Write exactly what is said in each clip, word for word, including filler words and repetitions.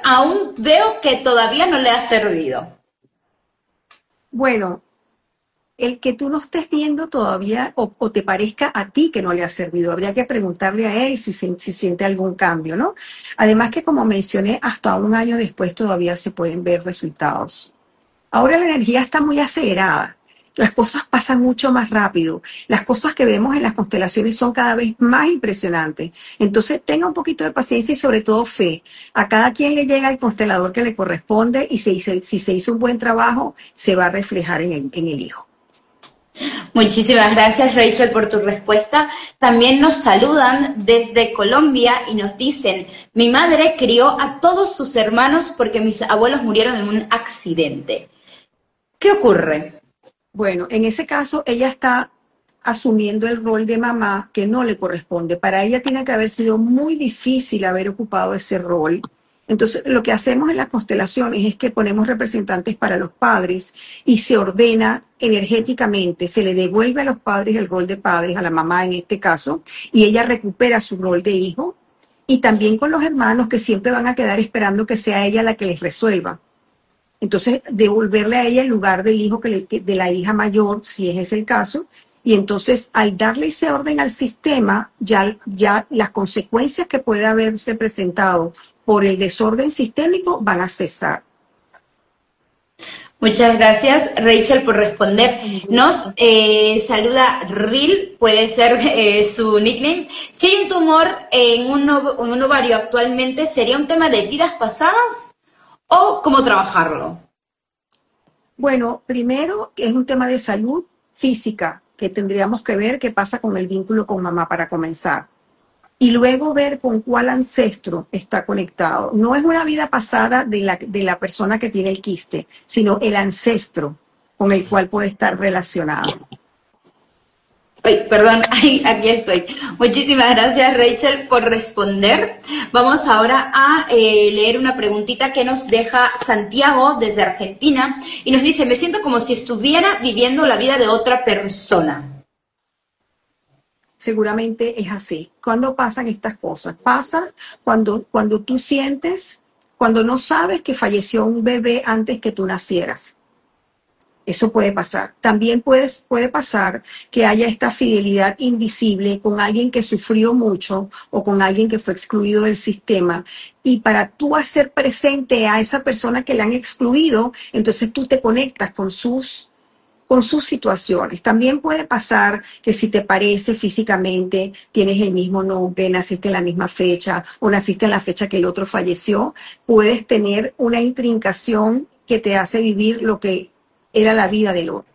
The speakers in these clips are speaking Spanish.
aún veo que todavía no le ha servido. Bueno, el que tú no estés viendo todavía o, o te parezca a ti que no le ha servido, habría que preguntarle a él si, si, si siente algún cambio, ¿no? Además que como mencioné, hasta un año después todavía se pueden ver resultados. Ahora la energía está muy acelerada. Las cosas pasan mucho más rápido. Las cosas que vemos en las constelaciones son cada vez más impresionantes. Entonces tenga un poquito de paciencia y sobre todo fe. A cada quien le llega el constelador que le corresponde y si, se- si se hizo un buen trabajo, se va a reflejar en el, en el hijo. Muchísimas gracias, Rachel, por tu respuesta. También nos saludan desde Colombia y nos dicen, mi madre crió a todos sus hermanos porque mis abuelos murieron en un accidente. ¿Qué ocurre? Bueno, en ese caso ella está asumiendo el rol de mamá que no le corresponde. Para ella tiene que haber sido muy difícil haber ocupado ese rol. Entonces, lo que hacemos en las constelaciones es que ponemos representantes para los padres y se ordena energéticamente, se le devuelve a los padres el rol de padres, a la mamá en este caso, y ella recupera su rol de hijo. Y también con los hermanos que siempre van a quedar esperando que sea ella la que les resuelva. Entonces, devolverle a ella el lugar del hijo que le- que- de la hija mayor, si es ese el caso. Y entonces, al darle ese orden al sistema, ya, ya las consecuencias que puede haberse presentado por el desorden sistémico van a cesar. Muchas gracias, Rachel, por responder. Con Nos gusto. eh, saluda Ril, puede ser eh, su nickname. Si hay un tumor en un, ov- en un ovario actualmente, ¿sería un tema de vidas pasadas o cómo trabajarlo? Bueno, primero es un tema de salud física que tendríamos que ver qué pasa con el vínculo con mamá para comenzar. Y luego ver con cuál ancestro está conectado. No es una vida pasada de la, de la persona que tiene el quiste, sino el ancestro con el cual puede estar relacionado. Ay, perdón, ay, aquí estoy. Muchísimas gracias, Rachel, por responder. Vamos ahora a eh, leer una preguntita que nos deja Santiago desde Argentina y nos dice, me siento como si estuviera viviendo la vida de otra persona. Seguramente es así. ¿Cuándo pasan estas cosas? Pasa cuando, cuando tú sientes, cuando no sabes que falleció un bebé antes que tú nacieras. Eso puede pasar. También puedes, puede pasar que haya esta fidelidad invisible con alguien que sufrió mucho o con alguien que fue excluido del sistema. Y para tú hacer presente a esa persona que le han excluido, entonces tú te conectas con sus con sus situaciones. También puede pasar que si te parece físicamente, tienes el mismo nombre, naciste en la misma fecha o naciste en la fecha que el otro falleció, puedes tener una intrincación que te hace vivir lo que era la vida del otro.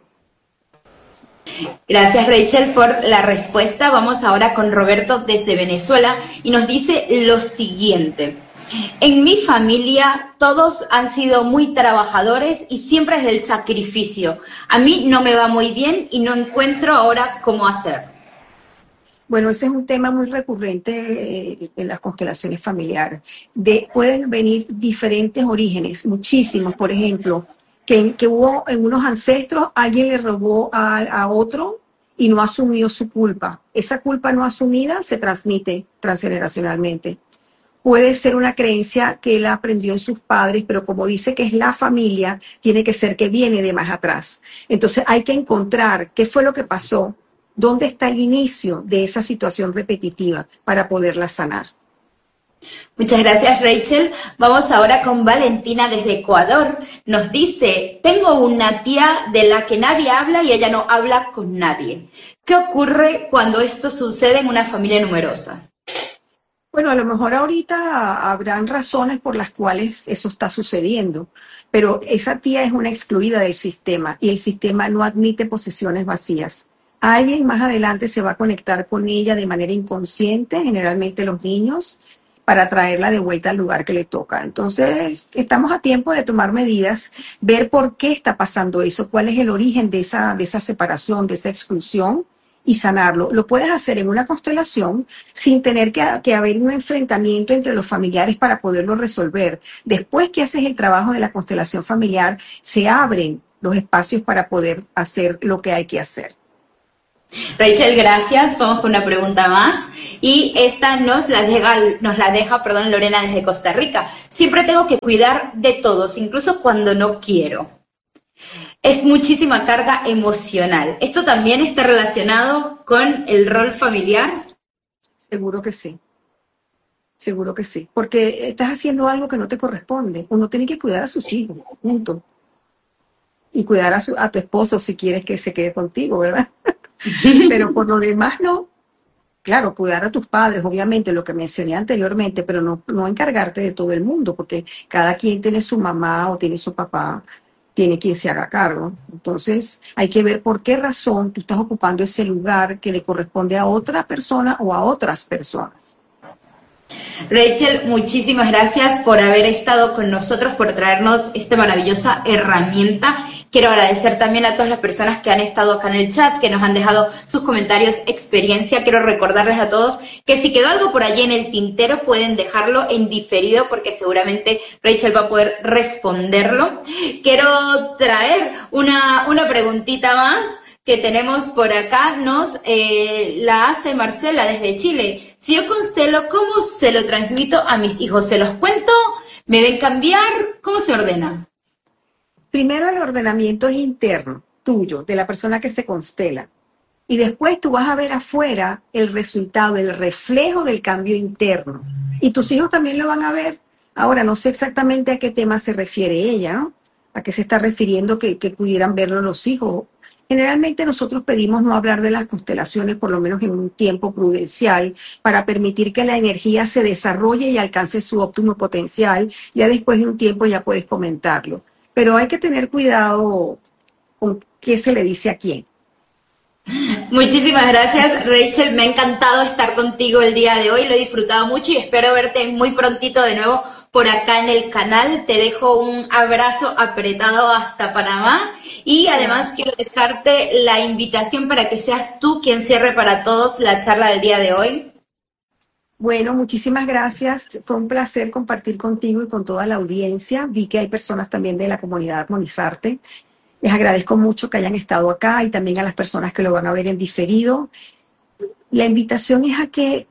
Gracias, Rachel, por la respuesta. Vamos ahora con Roberto desde Venezuela y nos dice lo siguiente. En mi familia todos han sido muy trabajadores y siempre es del sacrificio. A mí no me va muy bien y no encuentro ahora cómo hacer. Bueno, ese es un tema muy recurrente eh, en las constelaciones familiares. De, pueden venir diferentes orígenes, muchísimos. Por ejemplo, que, que hubo en unos ancestros, alguien le robó a, a otro y no asumió su culpa. Esa culpa no asumida se transmite transgeneracionalmente. Puede ser una creencia que él aprendió en sus padres, pero como dice que es la familia, tiene que ser que viene de más atrás. Entonces hay que encontrar qué fue lo que pasó, dónde está el inicio de esa situación repetitiva para poderla sanar. Muchas gracias, Rachel. Vamos ahora con Valentina desde Ecuador. Nos dice, tengo una tía de la que nadie habla y ella no habla con nadie. ¿Qué ocurre cuando esto sucede en una familia numerosa? Bueno, a lo mejor ahorita habrán razones por las cuales eso está sucediendo, pero esa tía es una excluida del sistema y el sistema no admite posesiones vacías. Alguien más adelante se va a conectar con ella de manera inconsciente, generalmente los niños, para traerla de vuelta al lugar que le toca. Entonces, estamos a tiempo de tomar medidas, ver por qué está pasando eso, cuál es el origen de esa, de esa separación, de esa exclusión y sanarlo. Lo puedes hacer en una constelación sin tener que, que haber un enfrentamiento entre los familiares para poderlo resolver. Después que haces el trabajo de la constelación familiar, se abren los espacios para poder hacer lo que hay que hacer. Rachel, gracias. Vamos con una pregunta más. Y esta nos la deja, nos la deja, perdón, Lorena desde Costa Rica. Siempre tengo que cuidar de todos, incluso cuando no quiero. Es muchísima carga emocional. ¿Esto también está relacionado con el rol familiar? Seguro que sí, seguro que sí. Porque estás haciendo algo que no te corresponde. Uno tiene que cuidar a sus hijos, punto. Y cuidar a, su, a tu esposo si quieres que se quede contigo, ¿verdad? Pero por lo demás no. Claro, cuidar a tus padres, obviamente, lo que mencioné anteriormente, pero no, no encargarte de todo el mundo, porque cada quien tiene su mamá o tiene su papá, tiene quien se haga cargo. Entonces, hay que ver por qué razón tú estás ocupando ese lugar que le corresponde a otra persona o a otras personas. Rachel, muchísimas gracias por haber estado con nosotros, por traernos esta maravillosa herramienta. Quiero agradecer también a todas las personas que han estado acá en el chat, que nos han dejado sus comentarios, experiencia. Quiero recordarles a todos que si quedó algo por allí en el tintero, pueden dejarlo en diferido, porque seguramente Rachel va a poder responderlo. Quiero traer una, una preguntita más que tenemos por acá, nos eh, la hace Marcela desde Chile. Si yo constelo, ¿cómo se lo transmito a mis hijos? ¿Se los cuento? ¿Me ven cambiar? ¿Cómo se ordena? Primero el ordenamiento es interno, tuyo, de la persona que se constela. Y después tú vas a ver afuera el resultado, el reflejo del cambio interno. Y tus hijos también lo van a ver. Ahora, no sé exactamente a qué tema se refiere ella, ¿no? ¿A qué se está refiriendo que, que pudieran verlo los hijos? Generalmente nosotros pedimos no hablar de las constelaciones, por lo menos en un tiempo prudencial, para permitir que la energía se desarrolle y alcance su óptimo potencial. Ya después de un tiempo ya puedes comentarlo. Pero hay que tener cuidado con qué se le dice a quién. Muchísimas gracias, Rachel. Me ha encantado estar contigo el día de hoy. Lo he disfrutado mucho y espero verte muy prontito de nuevo por acá en el canal. Te dejo un abrazo apretado hasta Panamá y además quiero dejarte la invitación para que seas tú quien cierre para todos la charla del día de hoy. Bueno, muchísimas gracias. Fue un placer compartir contigo y con toda la audiencia. Vi que hay personas también de la comunidad Armonizarte. Les agradezco mucho que hayan estado acá y también a las personas que lo van a ver en diferido. La invitación es a que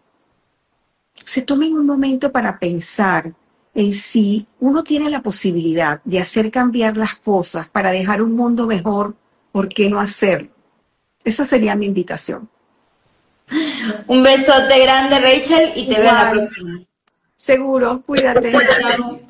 se tomen un momento para pensar en si uno tiene la posibilidad de hacer cambiar las cosas para dejar un mundo mejor, ¿por qué no hacerlo? Esa sería mi invitación. Un besote grande, Rachel, y te Igual. veo en la próxima. Seguro, cuídate. Chao.